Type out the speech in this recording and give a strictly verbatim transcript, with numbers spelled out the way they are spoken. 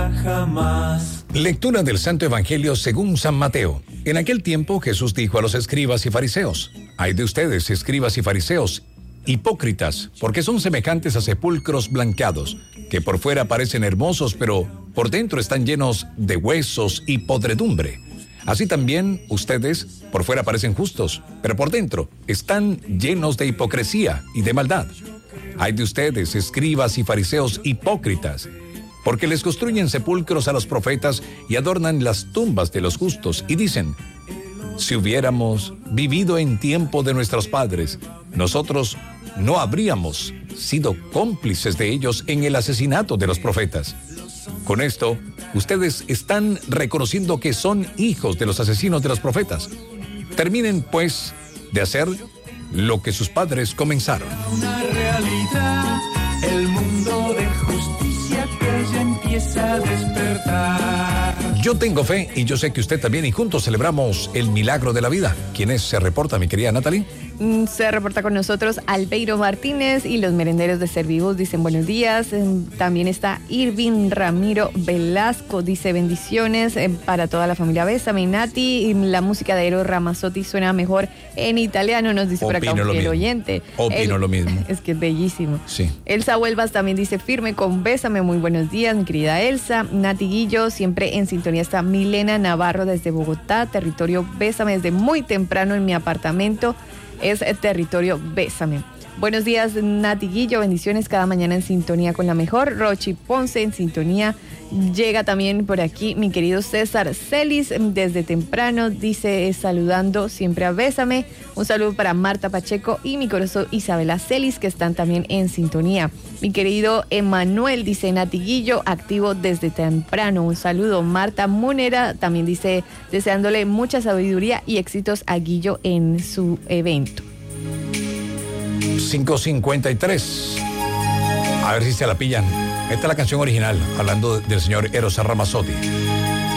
nunca jamás. Lectura del Santo Evangelio según San Mateo. En aquel tiempo Jesús dijo a los escribas y fariseos: Ay de ustedes, escribas y fariseos, hipócritas, porque son semejantes a sepulcros blanqueados, que por fuera parecen hermosos, pero por dentro están llenos de huesos y podredumbre. Así también ustedes por fuera parecen justos, pero por dentro están llenos de hipocresía y de maldad. Ay de ustedes, escribas y fariseos hipócritas, porque les construyen sepulcros a los profetas y adornan las tumbas de los justos, y dicen: si hubiéramos vivido en tiempo de nuestros padres, nosotros no habríamos sido cómplices de ellos en el asesinato de los profetas. Con esto, ustedes están reconociendo que son hijos de los asesinos de los profetas. Terminen, pues, de hacer lo que sus padres comenzaron. Una realidad, el mundo de justicia que ya empieza a despertar. Yo tengo fe y yo sé que usted también, y juntos celebramos el milagro de la vida. ¿Quién es? Se reporta, mi querida Natalie. Se reporta con nosotros Albeiro Martínez, y los merenderos de Servivos dicen buenos días. También está Irving Ramiro Velasco, dice bendiciones para toda la familia Bésame. Nati, y la música de Eros Ramazzotti suena mejor en italiano, nos dice por acá un fiel oyente. Opino El, lo mismo. Es que es bellísimo. Sí. Elsa Huelvas también dice firme con Bésame, muy buenos días, mi querida Elsa. Nati Guillo, siempre en sintonía está Milena Navarro desde Bogotá, territorio Bésame, desde muy temprano en mi apartamento. Es el territorio Bésame. Buenos días, Nati Guillo, bendiciones cada mañana en sintonía con la mejor. Rochi Ponce en sintonía. Llega también por aquí mi querido César Celis desde temprano, dice saludando siempre a Bésame. Un saludo para Marta Pacheco y mi corazón Isabela Celis, que están también en sintonía. Mi querido Emanuel dice Nati Guillo, activo desde temprano. Un saludo. Marta Munera también dice deseándole mucha sabiduría y éxitos a Guillo en su evento. cinco cincuenta y tres. A ver si se la pillan. Esta es la canción original, hablando del señor Eros Ramazzotti.